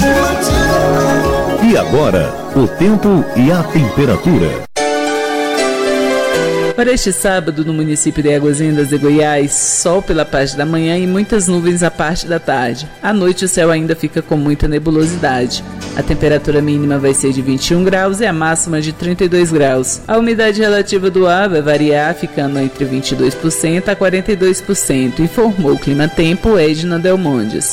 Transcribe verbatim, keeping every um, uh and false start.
E agora, o tempo e a temperatura. Para este sábado, no município de Águas Lindas de Goiás, sol pela parte da manhã e muitas nuvens à parte da tarde. À noite, o céu ainda fica com muita nebulosidade. A temperatura mínima vai ser de vinte e um graus e a máxima de trinta e dois graus. A umidade relativa do ar vai variar, ficando entre vinte e dois por cento a quarenta e dois por cento, informou o Clima Tempo Edna Delmondes.